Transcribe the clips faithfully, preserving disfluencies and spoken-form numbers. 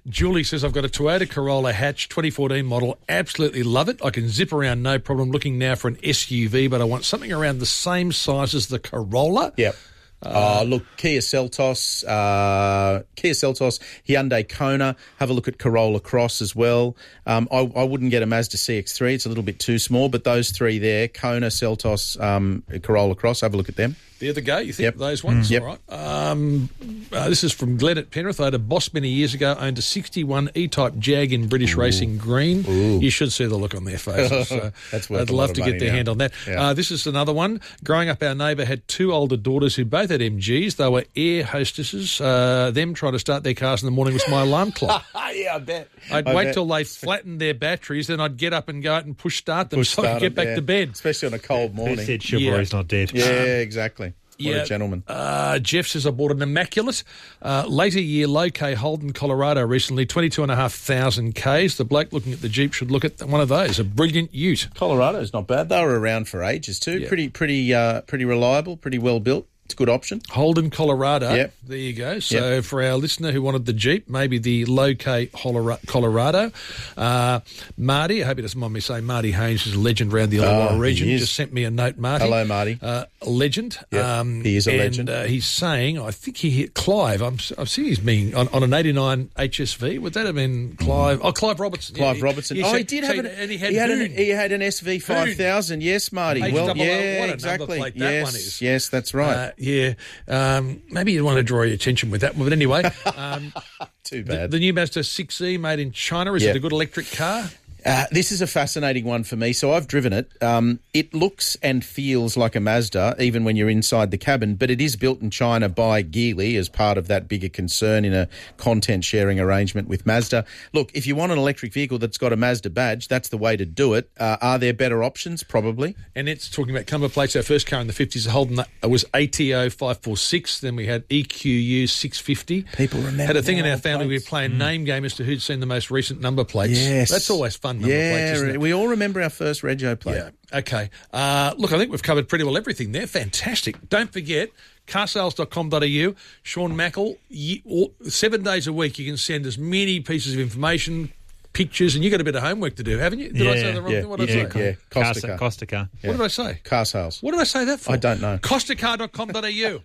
Julie says, I've got a Toyota Corolla hatch, twenty fourteen model. Absolutely love it. I can zip around no problem. Looking now for an S U V, but I want something around the same size as the Corolla. Yep. Uh, uh, look, Kia Seltos, uh, Kia Seltos, Hyundai Kona. Have a look at Corolla Cross as well. Um, I, I wouldn't get a Mazda C X three. It's a little bit too small, but those three there, Kona, Seltos, um, Corolla Cross, have a look at them. There they go. You think Yep. those ones? Mm. Yep. All right. Um, uh, this is from Glenn at Penrith. I had a boss many years ago, owned a sixty-one E-Type Jag in British Ooh. Racing Green. Ooh. You should see the look on their faces. So That's worth I'd a love lot to of get money their now. hand on that. Yeah. Uh, this is another one. Growing up, our neighbour had two older daughters who both had M Gs. They were air hostesses. Uh, them trying to start their cars in the morning was my alarm clock. Yeah, I bet. I'd I wait bet. till they flattened their batteries, then I'd get up and go out and push start them Push so I could start get them, back yeah. to bed. Especially on a cold Who morning. said chivalry's Yeah. not dead? Yeah, exactly. What Yeah. a gentleman. Uh, Jeff says, I bought an immaculate uh, later year low K Holden Colorado recently, twenty-two and a half thousand Ks. The bloke looking at the Jeep should look at one of those, a brilliant ute. Colorado's not bad. They were around for ages too. Yeah. Pretty, pretty, uh, pretty reliable. Pretty well built. It's a good option. Holden Colorado. Yep. There you go. So Yep. for our listener who wanted the Jeep, maybe the low K Colorado. Uh, Marty, I hope he doesn't mind me saying Marty Haynes is a legend around the Illawarra Oh, he region. is. Just sent me a note, Marty. Hello, Marty. Uh, a legend. Yep, he is a and, legend. Uh, he's saying, I think he hit Clive. I'm, I've seen he's been on, on an eighty-nine H S V. Would that have been Clive? Oh, Clive Robertson. Clive Yeah, Robertson. he- oh, so- he did so have an. and he had, he had an, Boone. he had an S V five thousand. Yes, Marty. H Well, double O, yeah, what a number exactly. plate that yes, one is. yes, that's right. Uh, yeah. Um, maybe you want to draw your attention with that one. But anyway, um, Too the, bad. the new Mazda six E made in China, is Yep. it a good electric car? Uh, this is a fascinating one for me. So I've driven it. Um, it looks and feels like a Mazda, even when you're inside the cabin, but it is built in China by Geely as part of that bigger concern in a content-sharing arrangement with Mazda. Look, if you want an electric vehicle that's got a Mazda badge, that's the way to do it. Uh, are there better options? Probably. And it's talking about number plates. Our first car in the fifties, Holden, it was A T O five forty-six. Then we had E Q U six fifty. People remember Had a thing in their our old family. We plates. were playing name game as to who'd seen the most recent number plates. Yes. That's always fun, number yeah, plates, isn't it? we all remember our first Rego plate. Yeah. Okay. Uh, look, I think we've covered pretty well everything there. Fantastic. Don't forget, car sales dot com dot a u. Sean Mackle, you, all, seven days a week, you can send us many pieces of information, pictures, and you've got a bit of homework to do, haven't you? Did I say the wrong yeah, thing? What did yeah, I say? yeah. Costa Costa, car. Costa car. Yeah. What did I say? Car sales. What did I say that for? I don't know. costa car dot com dot a u.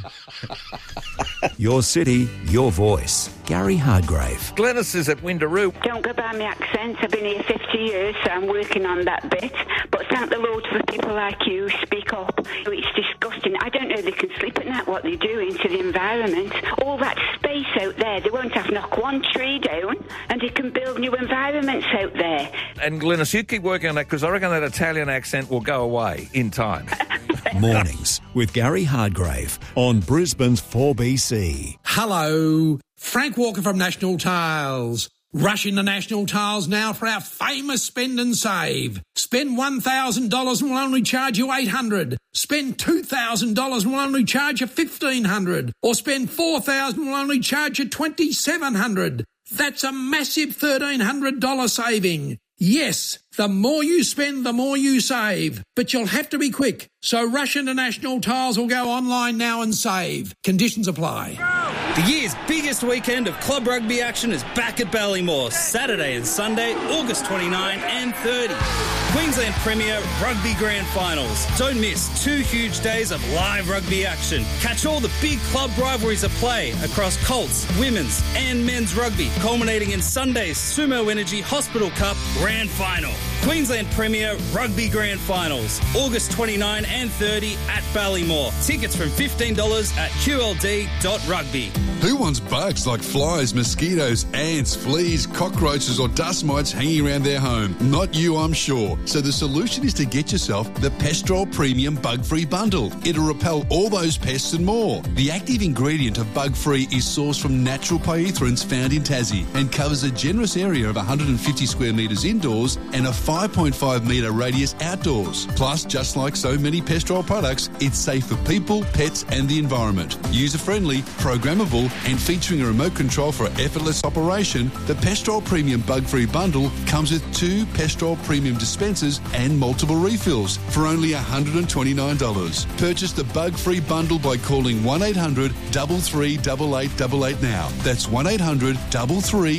Your city, your voice. Gary Hardgrave. Glennis is at Windaroo. Don't go by my accent. I've been here fifty years, so I'm working on that bit. But thank the Lord for people like you who speak up. It's disgusting. I don't know if they can sleep at night, what they're doing to the environment. All that space out there, they won't have knock one tree down, and they can build new environments out there. And Glennis, you keep working on that because I reckon that Italian accent will go away in time. Mornings with Gary Hardgrave on Brisbane's four B C. Hello, Frank Walker from National Tiles. Rush into National Tiles now for our famous spend and save. Spend one thousand dollars and we'll only charge you eight hundred dollars. Spend two thousand dollars and we'll only charge you fifteen hundred dollars. Or spend four thousand dollars and we'll only charge you twenty-seven hundred dollars. That's a massive thirteen hundred dollars saving. Yes, the more you spend, the more you save. But you'll have to be quick. So rush into National Tiles or go online now and save. Conditions apply. The year's biggest weekend of club rugby action is back at Ballymore, Saturday and Sunday, August twenty-ninth and thirtieth. Queensland Premier Rugby Grand Finals. Don't miss two huge days of live rugby action. Catch all the big club rivalries at play across Colts, women's and men's rugby, culminating in Sunday's Sumo Energy Hospital Cup Grand Final. Queensland Premier Rugby Grand Finals, August twenty-ninth and thirtieth at Ballymore. Tickets from fifteen dollars at q l d dot rugby. Who wants bugs like flies, mosquitoes, ants, fleas, cockroaches or dust mites hanging around their home? Not you, I'm sure. So the solution is to get yourself the Pestrol Premium Bug-Free Bundle. It'll repel all those pests and more. The active ingredient of Bug-Free is sourced from natural pyrethroids found in Tassie and covers a generous area of one hundred fifty square metres indoors and a five point five metre radius outdoors. Plus, just like so many Pestrol products, it's safe for people, pets and the environment. User-friendly, programmable and featuring a remote control for effortless operation, the Pestrol Premium Bug-Free Bundle comes with two Pestrol Premium dispensers and multiple refills for only one hundred twenty-nine dollars. Purchase the Bug-Free Bundle by calling one eight hundred, three three eight eight eight eight now. That's one eight hundred, three three